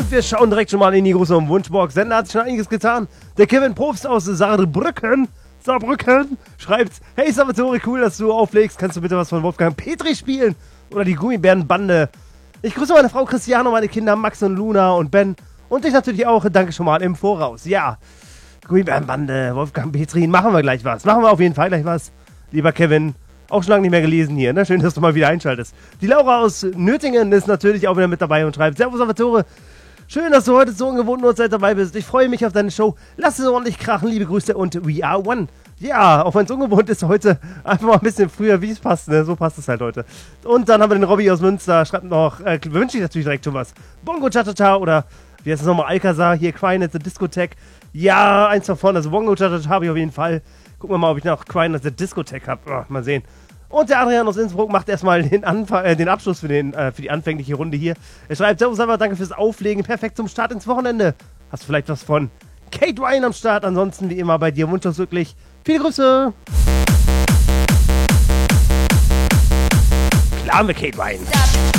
Und wir schauen direkt schon mal in die große Wunschbox. Sender hat sich schon einiges getan. Der Kevin Probst aus Saarbrücken schreibt: Hey Salvatore, cool, dass du auflegst. Kannst du bitte was von Wolfgang Petri spielen? Oder die Gummibärenbande? Ich grüße meine Frau Christiane, meine Kinder Max und Luna und Ben. Und dich natürlich auch. Danke schon mal im Voraus. Ja, Gummibärenbande, Wolfgang Petri. Machen wir gleich was. Machen wir auf jeden Fall gleich was. Lieber Kevin, auch schon lange nicht mehr gelesen hier. Ne? Schön, dass du mal wieder einschaltest. Die Laura aus Nürtingen ist natürlich auch wieder mit dabei und schreibt: Servus Salvatore. Schön, dass du heute zur ungewohnten Uhrzeit dabei bist. Ich freue mich auf deine Show. Lass es ordentlich krachen. Liebe Grüße und we are one. Ja, auch wenn es ungewohnt ist, heute einfach mal ein bisschen früher, wie es passt. Ne? So passt es halt heute. Und dann haben wir den Robby aus Münster. Schreibt noch, wünsche ich natürlich direkt schon was. Bongo Cha-Cha-Cha oder wie heißt es nochmal? Alcazar, hier Quine at the Discotheque. Ja, eins davon. Also Bongo Cha-Cha-Cha habe ich auf jeden Fall. Gucken wir mal, ob ich noch Quine at the Discotheque habe. Oh, mal sehen. Und der Adrian aus Innsbruck macht erstmal den Abschluss für die anfängliche Runde hier. Er schreibt: Servus, danke fürs Auflegen. Perfekt zum Start ins Wochenende. Hast du vielleicht was von Kate Ryan am Start? Ansonsten wie immer bei dir wunschlos wirklich. Viele Grüße. Klar haben wir Kate Ryan.